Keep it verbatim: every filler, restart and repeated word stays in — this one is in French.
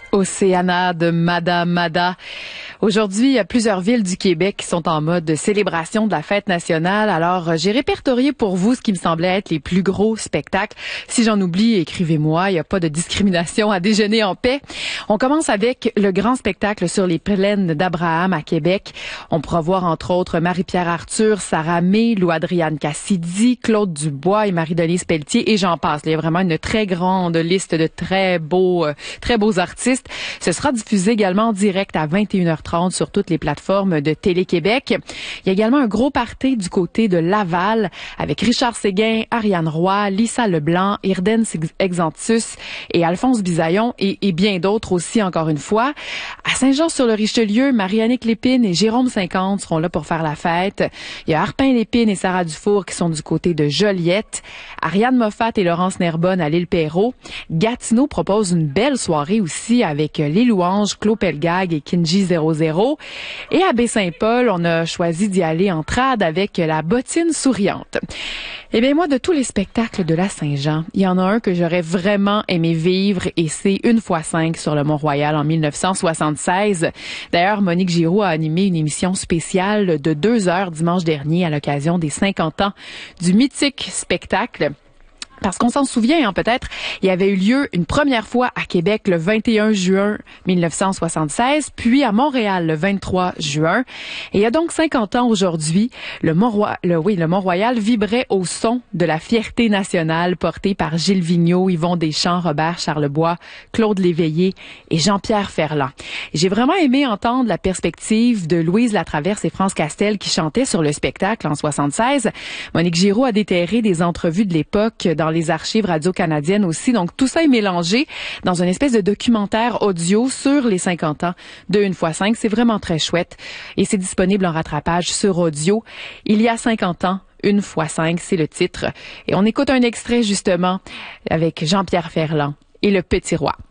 Océana de Madame Mada. Aujourd'hui, il y a plusieurs villes du Québec qui sont en mode de célébration de la fête nationale. Alors, j'ai répertorié pour vous ce qui me semblait être les plus gros spectacles. Si j'en oublie, écrivez-moi. Il n'y a pas de discrimination à déjeuner en paix. On commence avec le grand spectacle sur les plaines d'Abraham à Québec. On pourra voir entre autres Marie-Pierre Arthur, Sarah May, Lou-Adrienne Cassidy, Claude Dubois et Marie-Denise Pelletier et j'en passe. Il y a vraiment une très grande liste de très beaux, euh, très beaux artistes. Ce sera diffusé également en direct à vingt et une heures trente sur toutes les plateformes de Télé-Québec. Il y a également un gros party du côté de Laval avec Richard Séguin, Ariane Roy, Lisa Leblanc, Irden Exantus et Alphonse Bisaillon et, et bien d'autres aussi encore une fois. À Saint-Jean-sur-le-Richelieu, Marie-Annick Lépine et Jérôme cinquante seront là pour faire la fête. Il y a Arpin Lépine et Sarah Dufour qui sont du côté de Joliette. Ariane Moffat et Laurence Nerbonne à l'île Perrot. Gatineau propose une belle soirée aussi avec Les Louanges, Claude Pelgag et Kinji zéro zéro. Et à Baie-Saint-Paul, on a choisi d'y aller en trad avec la bottine souriante. Eh bien, moi, de tous les spectacles de la Saint-Jean, il y en a un que j'aurais vraiment aimé vivre et c'est Une fois cinq sur le Mont-Royal en mille neuf cent soixante-seize. D'ailleurs, Monique Giroux a animé une émission spéciale de deux heures dimanche dernier à l'occasion des cinquante ans du mythique spectacle. Parce qu'on s'en souvient, hein, peut-être, il y avait eu lieu une première fois à Québec le vingt et un juin mille neuf cent soixante-seize, puis à Montréal le vingt-trois juin. Et il y a donc cinquante ans aujourd'hui, le Mont-Royal, le, oui, le Mont-Royal vibrait au son de la fierté nationale portée par Gilles Vigneault, Yvon Deschamps, Robert Charlebois, Claude Léveillé et Jean-Pierre Ferland. J'ai vraiment aimé entendre la perspective de Louise Latraverse et France Castel qui chantaient sur le spectacle en soixante-seize. Monique Giroux a déterré des entrevues de l'époque dans les archives radio-canadiennes aussi. Donc, tout ça est mélangé dans une espèce de documentaire audio sur les cinquante ans de Une fois cinq. C'est vraiment très chouette. Et c'est disponible en rattrapage sur audio. Il y a cinquante ans, Une fois cinq, c'est le titre. Et on écoute un extrait, justement, avec Jean-Pierre Ferland et Le Petit Roi.